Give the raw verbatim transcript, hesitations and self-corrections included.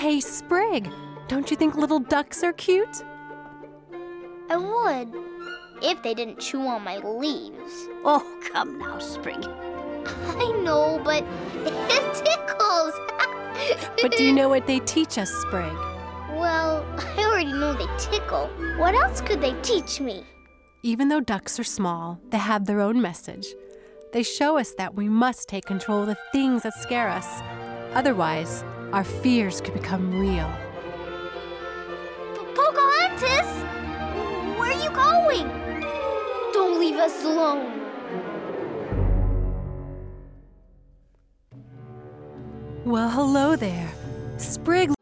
Hey, Sprig, don't you think little ducks are cute? I would, if they didn't chew on my leaves. Oh, come now, Sprig. I know, but it tickles. But do you know what they teach us, Sprig? Well, I already know they tickle. What else could they teach me? Even though ducks are small, they have their own message. They show us that we must take control of the things that scare us. Otherwise, our fears could become real. Pocahontas! Where are you going? Don't leave us alone. Well, hello there. Sprig